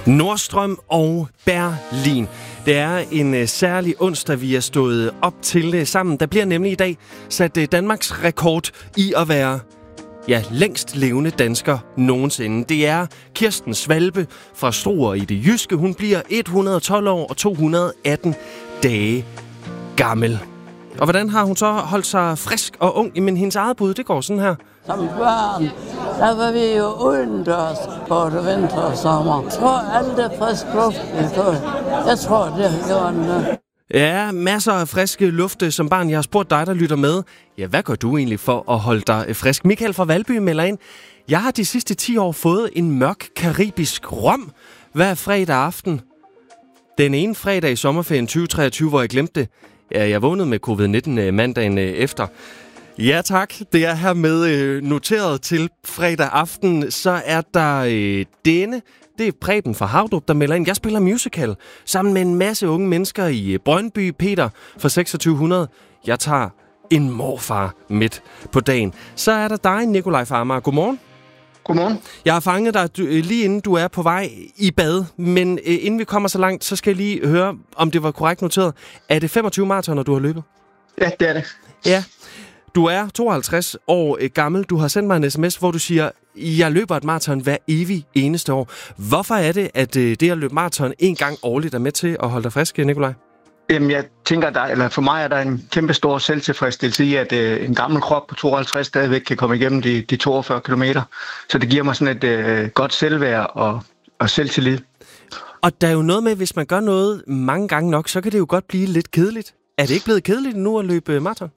Nordstrøm og Berlin. Det er en særlig onsdag, vi er stået op til sammen. Der bliver nemlig i dag sat Danmarks rekord i at være længst levende dansker nogensinde. Det er Kirsten Svalbe fra Struer i det jyske. Hun bliver 112 år og 218 dage gammel. Og hvordan har hun så holdt sig frisk og ung? Men hendes eget bud, det går sådan her. Som børn, der var vi jo udendørs både vinter og sommer. Jeg tror, alt er frisk luft, vi får. Jeg tror, det har gjort noget. Ja, masser af friske lufte som barn. Jeg har spurgt dig, der lytter med. Ja, hvad gør du egentlig for at holde dig frisk? Michael fra Valby melder ind. Jeg har de sidste 10 år fået en mørk karibisk rom hver fredag aften. Den ene fredag i sommerferien 2023, hvor jeg glemte det. Ja, jeg vågnede med covid-19 mandagen efter. Ja tak, det er hermed noteret til fredag aften. Så er der denne. Det er Preben fra Havdrup, der melder ind. Jeg spiller musical sammen med en masse unge mennesker i Brøndby. Peter fra 2600. Jeg tager en morfar midt på dagen. Så er der dig, Nikolaj fra Amager. Godmorgen. Godmorgen. Jeg har fanget dig lige inden du er på vej i bad, men inden vi kommer så langt, så skal jeg lige høre, om det var korrekt noteret. Er det 25 maratoner, du har løbet? Ja, det er det. Ja. Du er 52 år gammel. Du har sendt mig en sms, hvor du siger, jeg løber et maraton hver evig eneste år. Hvorfor er det, at det at løbe maraton en gang årligt er med til at holde dig frisk, Nikolaj? Jamen, jeg tænker, for mig er der en kæmpe stor selvtilfredsstillelse i, at en gammel krop på 52 stadigvæk kan komme igennem de 42 kilometer. Så det giver mig sådan et godt selvværd og selvtillid. Og der er jo noget med, hvis man gør noget mange gange nok, så kan det jo godt blive lidt kedeligt. Er det ikke blevet kedeligt nu at løbe maraton?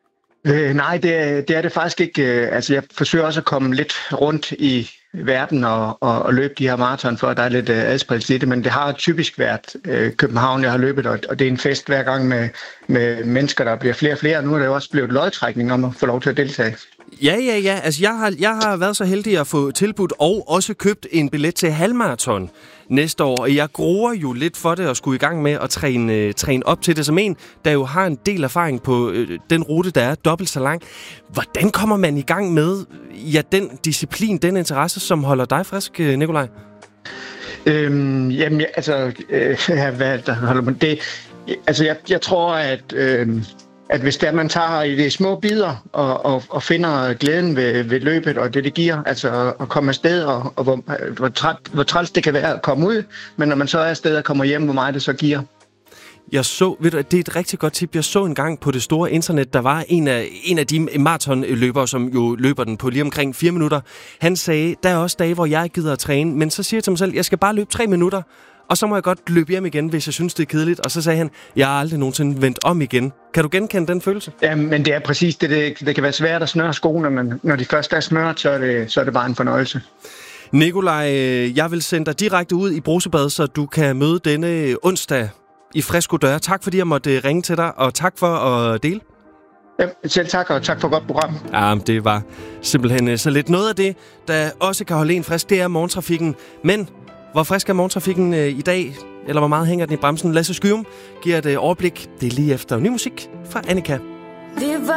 Nej, det er det faktisk ikke. Altså, jeg forsøger også at komme lidt rundt i verden og løbe de her maraton, for at der er lidt adspredelse i det, men det har typisk været København, jeg har løbet, og det er en fest hver gang med mennesker, der bliver flere og flere. Nu er det jo også blevet lodtrækning om at få lov til at deltage. Ja. Altså, jeg har været så heldig at få tilbudt og også købt en billet til halvmaraton næste år. Og jeg gruer jo lidt for det og skulle i gang med at træne op til det som en, der jo har en del erfaring på den rute, der er dobbelt så lang. Hvordan kommer man i gang med den disciplin, den interesse, som holder dig frisk, Nikolaj? Jeg tror, at hvis det er, man tager i de små bidder og finder glæden ved løbet og det giver, altså at komme afsted, og hvor træls det kan være at komme ud, men når man så er afsted og kommer hjem, hvor meget det så giver. Det er et rigtig godt tip. Jeg så en gang på det store internet, der var en af de maratonløbere, som jo løber den på lige omkring 4 minutter. Han sagde, der er også dage, hvor jeg gider at træne, men så siger jeg til mig selv, jeg skal bare løbe 3 minutter, og så må jeg godt løbe hjem igen, hvis jeg synes, det er kedeligt. Og så sagde han, jeg har aldrig nogensinde vendt om igen. Kan du genkende den følelse? Ja, men det er præcis det. Det kan være svært at snøre skoene, men når de først er smørt, så er det bare en fornøjelse. Nikolaj, jeg vil sende dig direkte ud i Brusebad, så du kan møde denne onsdag i friske døre. Tak fordi jeg måtte ringe til dig, og tak for at dele. Ja, selv tak, og tak for godt program. Ja, det var simpelthen så lidt. Noget af det, der også kan holde en frisk, det er morgentrafikken. Men hvor frisk er morgentrafikken i dag? Eller hvor meget hænger den i bremsen? Lasse Skyum giver et overblik. Det er lige efter ny musik fra Annika.